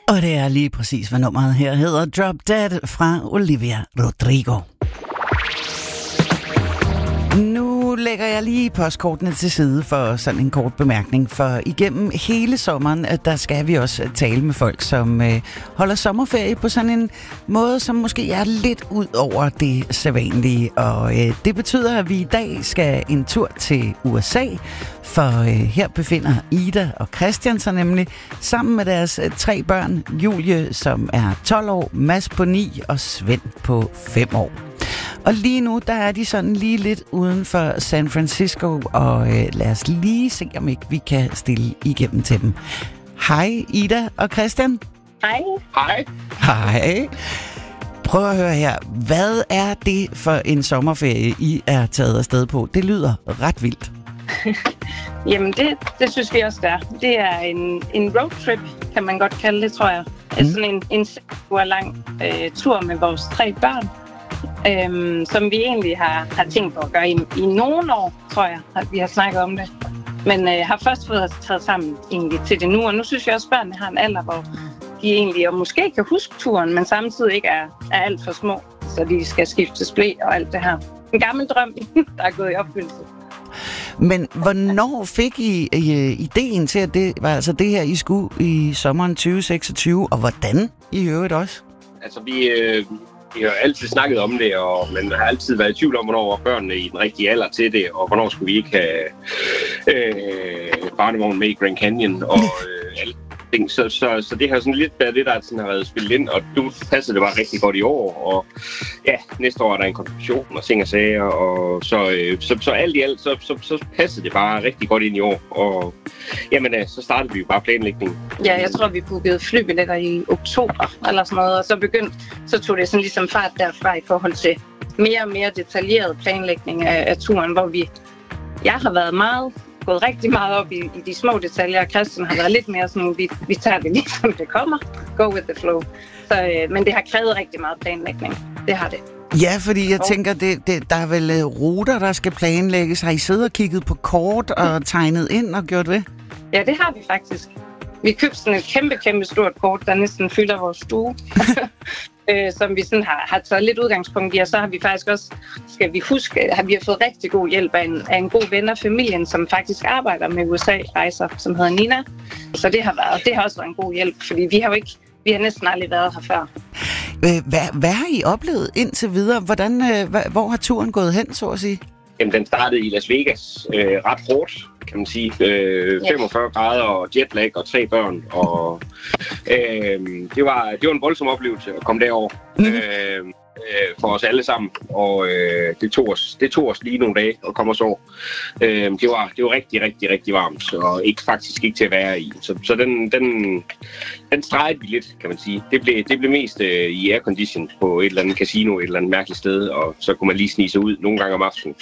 Og det er lige præcis, hvad nummeret her hedder. Drop Dead fra Olivia Rodrigo. Nu lægger jeg lige postkortene til side for sådan en kort bemærkning, for igennem hele sommeren, der skal vi også tale med folk, som holder sommerferie på sådan en måde, som måske er lidt ud over det sædvanlige. Og det betyder, at vi i dag skal en tur til USA, for her befinder Ida og Christian sig nemlig sammen med deres 3 børn, Julie, som er 12 år, Mads på 9 og Svend på 5 år. Og lige nu, der er de sådan lige lidt uden for San Francisco, og lad os lige se, om ikke vi kan stille igennem til dem. Hej Ida og Christian. Hej. Hej. Hej. Prøv at høre her. Hvad er det for en sommerferie, I er taget afsted på? Det lyder ret vildt. Jamen, det synes vi også, der. Det er en roadtrip, kan man godt kalde det, tror jeg. Sådan en 6 uger lang tur med vores 3 børn. Som vi egentlig har tænkt på at gøre i nogle år, tror jeg, at vi har snakket om det. Men har først fået os taget sammen egentlig til det nu, og nu synes jeg også, at børnene har en alder, hvor de egentlig og måske kan huske turen, men samtidig ikke er alt for små, så de skal skifte ble og alt det her. En gammel drøm, der er gået i opfyldelse. Men hvornår fik I ideen til, at det var altså det her, I skulle i sommeren 2026, og hvordan I øvrigt også? Altså, vi har altid snakket om det, og man har altid været i tvivl om, hvornår var børnene i den rigtige alder til det, og hvornår skulle vi ikke have barnevogn med i Grand Canyon, og alle ting. Så det har sådan lidt været det, der sådan har været spillet ind, og nu passede det bare rigtig godt i år, og ja, næste år er der en konfirmation og ting og sager, og så alt i alt, så passede det bare rigtig godt ind i år, og jamen, så startede vi jo bare planlægningen. Ja, jeg tror, vi bookede flybilletter i oktober, eller sådan noget, og så tog det sådan ligesom fart derfra i forhold til mere og mere detaljeret planlægning af turen, hvor jeg har været gået rigtig meget op i de små detaljer, og Christian har været lidt mere sådan, vi tager det lige som det kommer, go with the flow. Men det har krævet rigtig meget planlægning, det har det. Ja, fordi jeg tænker, der er vel ruter, der skal planlægges. Har I siddet og kigget på kort og tegnet ind og gjort det? Ja, det har vi faktisk. Vi købte sådan et kæmpe stort kort, der næsten fylder vores stue, som vi sådan har taget lidt udgangspunkt i, og så har vi faktisk også, skal vi huske, har vi fået rigtig god hjælp af en god ven af familien, som faktisk arbejder med USA-rejser, som hedder Nina. Så det har også været en god hjælp, fordi vi har næsten aldrig været her før. Hvad har I oplevet indtil videre? Hvor har turen gået hen, så at sige? Jamen, den startede i Las Vegas ret hårdt, kan man sige. 45 grader og jetlag og 3 børn. Og det var en voldsom oplevelse at komme derover for os alle sammen. Og det tog os lige nogle dage at komme os over. Det var rigtig, rigtig, rigtig varmt, og faktisk ikke til at være i. Så den stregede vi lidt, kan man sige. Det blev mest i aircondition på et eller andet casino, et eller andet mærkeligt sted, og så kunne man lige snige sig ud nogle gange om aftenen.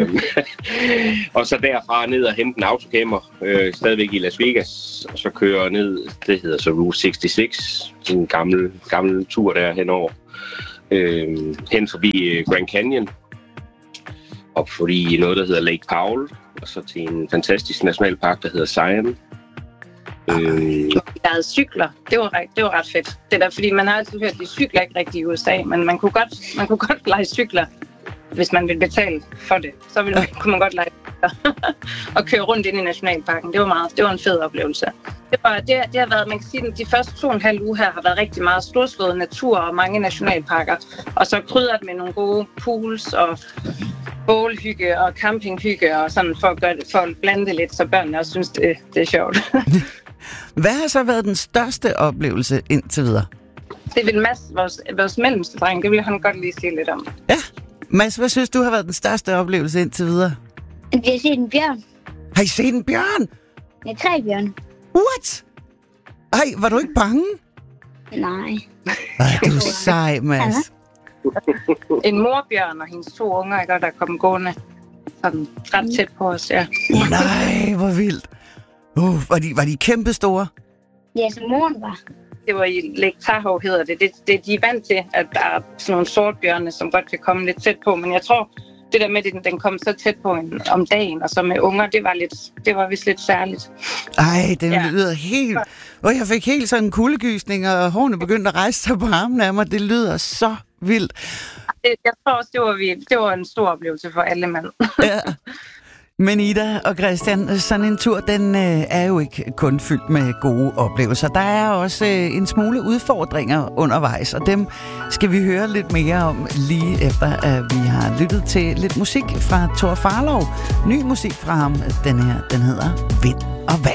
Og så derfra ned og hente en autocamper, stadigvæk i Las Vegas, og så køre ned, det hedder så Route 66, sådan en gammel tur der henover. Hen forbi Grand Canyon, op forbi noget, der hedder Lake Powell, og så til en fantastisk nationalpark, der hedder Zion. Der havde cykler. Det var ret fedt. Det der, fordi man har altid hørt, at de cykler ikke rigtig i USA, men man kunne godt lege cykler, hvis man ville betale for det. Så kunne man godt lege cykler og køre rundt ind i nationalparken. Det var en fed oplevelse. Det har været, man kan sige, at de første 2,5 uger her har været rigtig meget storslået natur og mange nationalparker. Og så krydret med nogle gode pools og bålhygge og campinghygge og sådan for at blande det lidt, så børnene også synes, det er sjovt. Hvad har så været den største oplevelse indtil videre? Det vil Mads, vores mellemste dreng, det vil han godt lige sige lidt om. Ja. Mads, hvad synes du har været den største oplevelse indtil videre? Vi har set en bjørn. Har I set en bjørn? Ja, 3 bjørn. What? Ej, var du ikke bange? Nej. Ej, du er sej, Mads. En morbjørn og hendes 2 unger, ikke, der kom gående sådan ret tæt på os, ja. Nej, hvor vildt. Var de kæmpe store? Ja, som moren var. Det var i Lake Tahoe, hedder det. De er vant til, at der er sådan nogle sortbjørne, som godt kan komme lidt tæt på. Men jeg tror, det der med, at den kom så tæt på om dagen, og så med unger, det var vist lidt særligt. Ej, det lyder helt... Og jeg fik helt sådan en kuldegysning, og hårene begyndte at rejse sig på armen af mig. Det lyder så vildt. Jeg tror også, det var en stor oplevelse for alle mand. Ja. Men Ida og Christian, sådan en tur, den er jo ikke kun fyldt med gode oplevelser. Der er også en smule udfordringer undervejs, og dem skal vi høre lidt mere om lige efter, at vi har lyttet til lidt musik fra Thor Farlov. Ny musik fra ham, den hedder Vind og Vand.